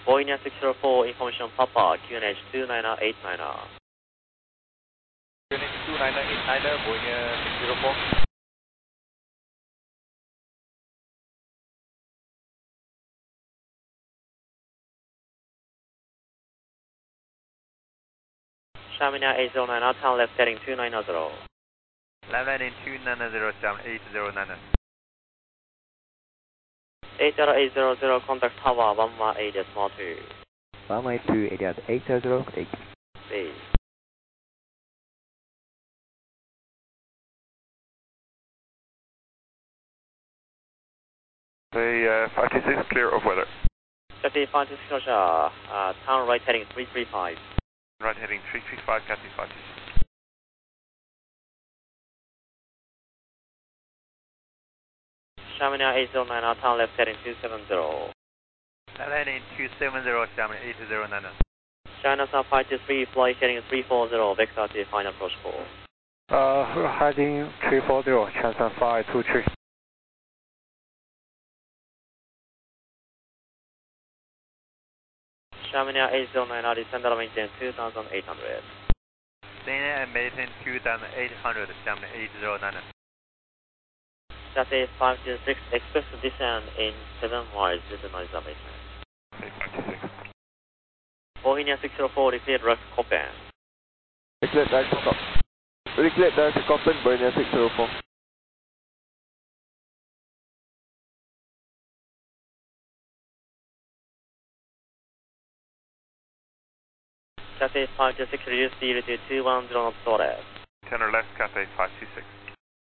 Boeing 604, information Papa, QNH 29089. QNH 29089, Boeing 604. Shamina 809, town left heading 290. Left heading 290, Shamina 809. 80800, contact tower 118.2. 112, 800, Please. Say 526, clear of weather. Cathay 526, town right heading 335. Right heading 335, Cathay 526. Shamina 809, town left heading 270. Left heading 270, Shamina 809. China South 523, flight heading 340, vector to final approach call. Heading 340, China 523. Shamina 809, descend and maintain 2800. Descend and maintain 2800, Shamina 809. Cathay 526, expect to descend in 7 miles with the noise abatement. Cathay 526. Boeing 604, repeat direct Copen. Declare direct to Copen. Declare direct to Copen, Boeing 604. Cathay 526, reduce speed to 210 knots left. Tenor left, Cathay 526.